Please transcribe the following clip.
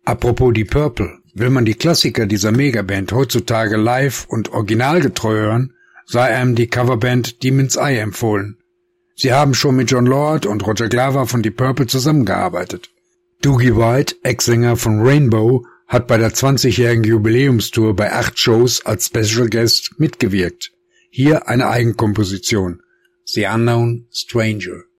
Apropos die Purple. Will man die Klassiker dieser Megaband heutzutage live und originalgetreu hören, sei einem die Coverband Demon's Eye empfohlen. Sie haben schon mit John Lord und Roger Glover von Deep Purple zusammengearbeitet. Dougie White, Ex-Sänger von Rainbow, hat bei der 20-jährigen Jubiläumstour bei 8 Shows als Special Guest mitgewirkt. Hier eine Eigenkomposition. The Unknown Stranger.